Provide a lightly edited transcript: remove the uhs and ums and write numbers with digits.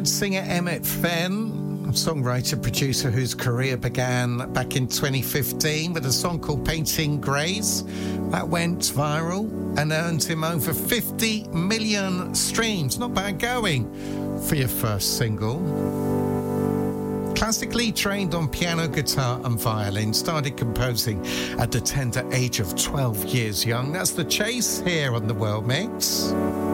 Singer Emmett Fenn, a songwriter producer whose career began back in 2015 with a song called Painting Greys. That went viral and earned him over 50 million streams. Not bad going for your first single. Classically trained on piano, guitar and violin, started composing at the tender age of 12 years young. That's The Chase here on The World Mix.